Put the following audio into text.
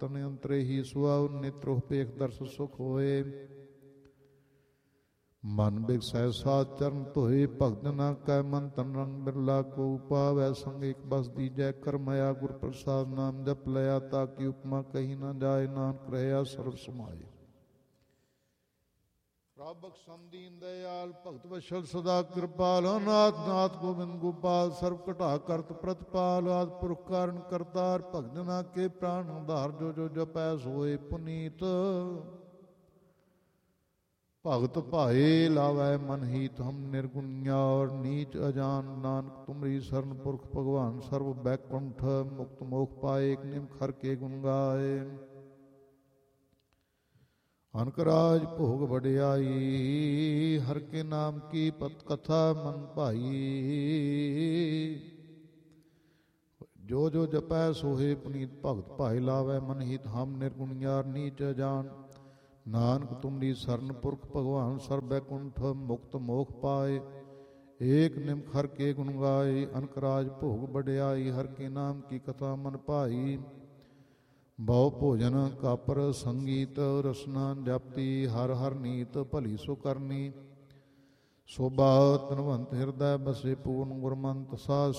ਤਨ ਅੰਤਰੇ ਹੀ ਸੁਆਉ ਨੇਤਰੋ ਪੇਖ ਦਰਸ ਸੁਖ ਹੋਏ। ਮਨ ਬਿਗਸੈ ਸਾਧ ਚਰਨ ਧੋਏ ਭਗਤ ਨਾ ਕੈ ਮਨ ਤਨ ਰੰਗ ਬਿਰਲਾ ਕੋ ਪਾਵੈ ਸੰਗ ਇੱਕ ਬਸ ਦੀਜੈ ਕਰਮਇਆ ਗੁਰ ਪ੍ਰਸਾਦ ਨਾਮ ਜਪ ਲਿਆ ਤਾ ਕੀ ਉਪਮਾ ਕਹੀ ਨਾ ਜਾਏ ਨਾਨਕ ਰਹਿਆ ਸਰਬ ਸਮਾਏ। ਪ੍ਰਭ ਬਖਸ਼ਣ ਦੀਨ ਦਇਆਲ ਭਗਤ ਵਸ਼ਲ ਸਦਾ ਕਿਰਪਾਲ ਨਾਥ ਨਾਥ ਗੋਬਿੰਦ ਗੋਪਾਲ ਸਰਬ ਘਟਾ ਕਰਤ ਪ੍ਰਤਪਾਲ ਆਦਿ ਪੁਰਖ ਕਾਰਨ ਕਰਤਾਰ ਭਗਤ ਜਨਾ ਕੇ ਪ੍ਰਾਣ ਉਧਾਰ ਜੋ ਜੋ ਜਪੈ ਸੋਏ ਪੁਨੀਤ। ਭਗਤ ਭਾਏ ਲਾਵੈ ਮਨ ਹੀਤ ਹਮ ਨਿਰਗੁਣਿਆ ਔਰ ਨੀਚ ਅਜਾਨ ਨਾਨਕ ਤੁਮਰੀ ਸਰਨ ਪੁਰਖ ਭਗਵਾਨ ਸਰਬ ਬੈਕੁੰਠ ਮੁਕਤ ਮੋਖ ਪਾਏ ਇੱਕ ਨਿਮ ਖਰ ਕੇ ਗੁਣ ਗਾਏ। ਅਨਕ ਰਾਜ ਭੋਗ ਵਡਿਆਈ ਹਰ ਕੇ ਨਾਮ ਕੀ ਪਤ ਕਥਾ ਮਨ ਭਾਈ। ਜੋ ਜੋ ਜਪੈ ਸੋਹੇ ਪੁਨੀਤ ਭਗਤ ਭਾਏ ਲਾਵੈ ਮਨ ਹੀਤ ਹਮ ਨਿਰਗੁਣਿਆ ਨੀਚ ਅਜਾਨ ਨਾਨਕ ਤੁਮਰੀ ਸਰਨ ਪੁਰਖ ਭਗਵਾਨ ਸਰਬ ਬੈਕੁੰਠ ਮੁਕਤ ਮੋਖ ਪਾਏ ਏਕ ਨਿਮਖ ਹਰ ਕੇ ਗੁਣ ਗਾਏ। ਅਨਕ ਰਾਜ ਭੋਗ ਵਡਿਆਈ ਹਰ ਕੇ ਨਾਮ ਕੀ ਕਥਾ ਮਨ ਭਾਈ। ਬਹੁ ਭੋਜਨ ਕਾਪਰ ਸੰਗੀਤ ਰਸਨਾ ਜਪਤੀ ਹਰ ਹਰ ਨੀਤ ਭਲੀ ਸੋ ਕਰਨੀ। ਸੋਭਾ ਤਨਵੰਤ ਹਿਰਦੈ ਬਸੇ ਪੂਰਨ ਗੁਰਮੰਤ ਸਾਧ